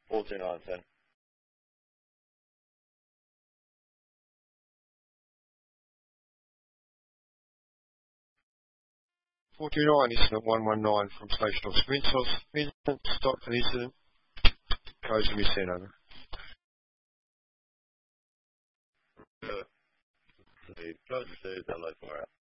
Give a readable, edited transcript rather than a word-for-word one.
14 on 10. 49 incident 119 from Station Officer Vincent, stopped an incident, codes to be sent over. Close received, LA 4 out.